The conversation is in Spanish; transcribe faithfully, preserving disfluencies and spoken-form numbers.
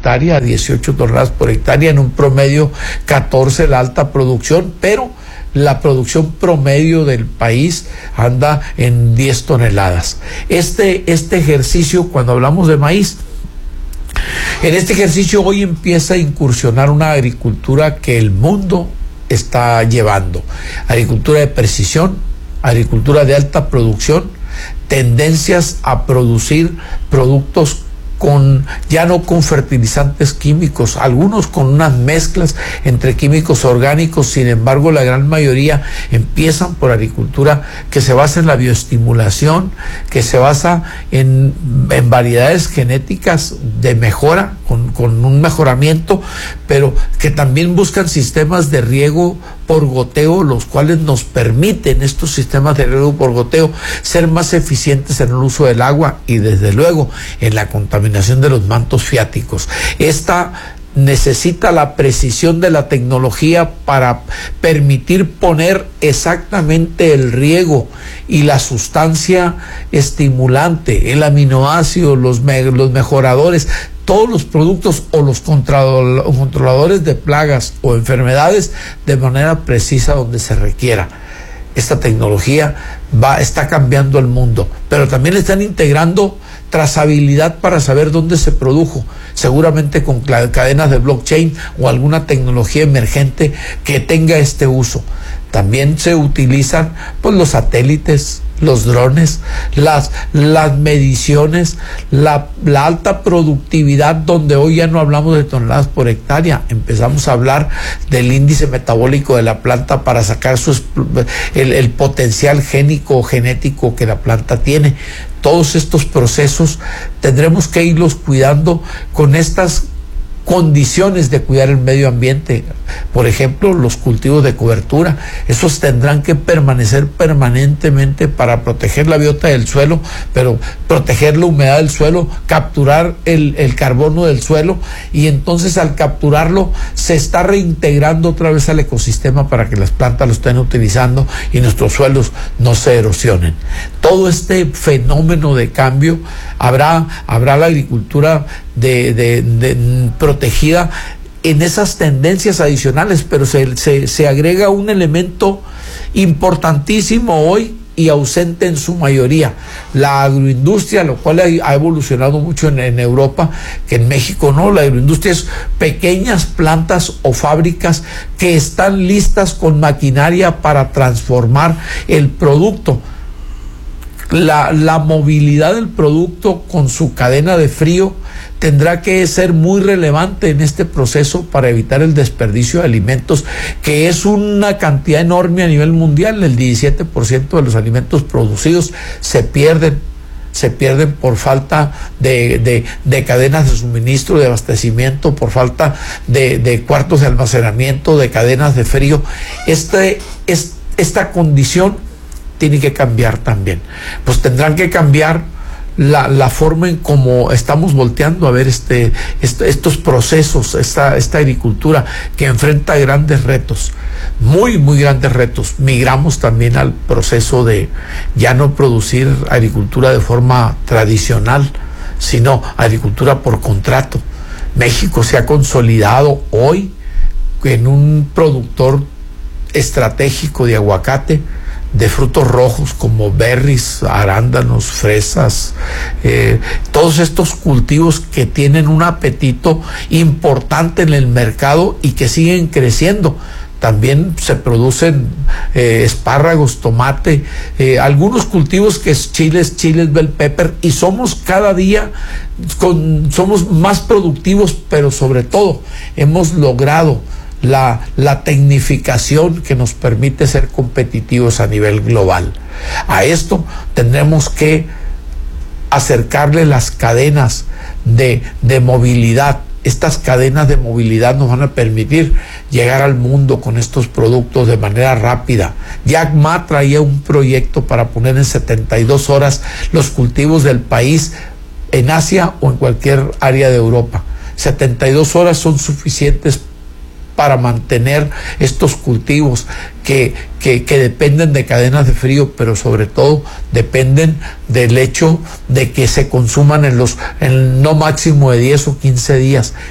hectárea, dieciocho toneladas por hectárea, en un promedio catorce la alta producción, pero la producción promedio del país anda en diez toneladas. Este, este ejercicio, cuando hablamos de maíz, en este ejercicio hoy empieza a incursionar una agricultura que el mundo está llevando. Agricultura de precisión, agricultura de alta producción, tendencias a producir productos con, ya no con fertilizantes químicos, algunos con unas mezclas entre químicos orgánicos. Sin embargo, la gran mayoría empiezan por agricultura que se basa en la bioestimulación, que se basa en, en variedades genéticas de mejora, con, con un mejoramiento, pero que también buscan sistemas de riego por goteo, los cuales nos permiten, estos sistemas de riego por goteo, ser más eficientes en el uso del agua y desde luego en la contaminación de los mantos freáticos. Esta necesita la precisión de la tecnología para permitir poner exactamente el riego y la sustancia estimulante, el aminoácido, los, me, los mejoradores, todos los productos o los controladores de plagas o enfermedades de manera precisa donde se requiera. Esta tecnología va, está cambiando el mundo, pero también le están integrando trazabilidad para saber dónde se produjo, seguramente con cadenas de blockchain o alguna tecnología emergente que tenga este uso. También se utilizan pues los satélites, los drones, las, las mediciones, la, la alta productividad, donde hoy ya no hablamos de toneladas por hectárea, empezamos a hablar del índice metabólico de la planta para sacar su, el, el potencial génico o genético que la planta tiene. Todos estos procesos tendremos que irlos cuidando con estas condiciones de cuidar el medio ambiente. Por ejemplo, los cultivos de cobertura, esos tendrán que permanecer permanentemente para proteger la biota del suelo, pero proteger la humedad del suelo, capturar el, el carbono del suelo, y entonces al capturarlo se está reintegrando otra vez al ecosistema para que las plantas lo estén utilizando y nuestros suelos no se erosionen. Todo este fenómeno de cambio, habrá, habrá la agricultura de, de, de protegida en esas tendencias adicionales, pero se, se, se agrega un elemento importantísimo hoy y ausente en su mayoría: la agroindustria, lo cual ha, ha evolucionado mucho en, en Europa, que en México no. La agroindustria es pequeñas plantas o fábricas que están listas con maquinaria para transformar el producto. La, la movilidad del producto con su cadena de frío tendrá que ser muy relevante en este proceso para evitar el desperdicio de alimentos, que es una cantidad enorme a nivel mundial. El diecisiete por ciento de los alimentos producidos se pierden, se pierden por falta de, de, de cadenas de suministro, de abastecimiento, por falta de, de cuartos de almacenamiento, de cadenas de frío. Este, es, esta condición tiene que cambiar también. Pues tendrán que cambiar la, la forma en cómo estamos volteando a ver este, este, estos procesos, esta, esta agricultura que enfrenta grandes retos, muy, muy grandes retos. Migramos también al proceso de ya no producir agricultura de forma tradicional, sino agricultura por contrato. México se ha consolidado hoy en un productor estratégico de aguacate, de frutos rojos como berries, arándanos, fresas, eh, todos estos cultivos que tienen un apetito importante en el mercado y que siguen creciendo. También se producen eh, espárragos, tomate, eh, algunos cultivos que es chiles, chiles bell pepper, y somos cada día con, somos más productivos, pero sobre todo hemos logrado La, la tecnificación que nos permite ser competitivos a nivel global. A esto tendremos que acercarle las cadenas de, de movilidad. Estas cadenas de movilidad nos van a permitir llegar al mundo con estos productos de manera rápida. Jack Ma traía un proyecto para poner en setenta y dos horas los cultivos del país en Asia o en cualquier área de Europa. setenta y dos horas son suficientes para mantener estos cultivos que, que, que dependen de cadenas de frío, pero sobre todo dependen del hecho de que se consuman en los en no máximo de diez o quince días.